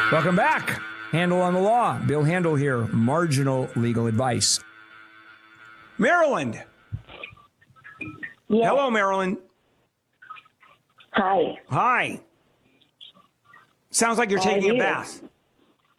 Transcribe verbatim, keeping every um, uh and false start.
Welcome back. Handel on the Law. Bill Handel here. Marginal legal advice. Maryland. Yes. Hello, Maryland. Hi. Hi. Sounds like you're How are taking a you? bath.